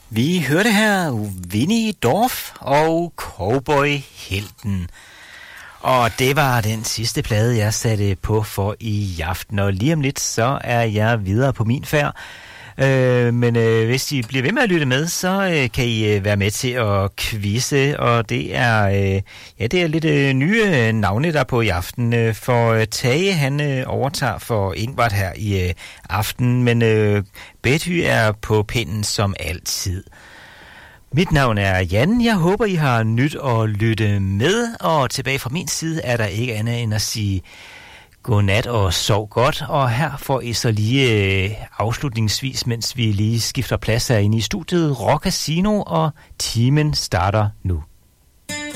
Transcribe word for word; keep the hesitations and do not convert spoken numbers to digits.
Vi hørte her Winnie Dorf og Cowboy-helten. Og det var den sidste plade, jeg satte på for i aften. Og lige om lidt, så er jeg videre på min færd. Øh, men øh, hvis I bliver ved med at lytte med, så øh, kan I øh, være med til at quizze. Og det er, øh, ja, det er lidt øh, nye øh, navne, der er på i aften. Øh, for øh, Tage, han øh, overtager for Ingvard her i øh, aften. Men øh, Betty er på pinden som altid. Mit navn er Jan. Jeg håber, I har nyt at lytte med. Og tilbage fra min side er der ikke andet end at sige godnat og sov godt. Og her får I så lige øh, afslutningsvis, mens vi lige skifter plads herinde i studiet, Rock Casino, og timen starter nu.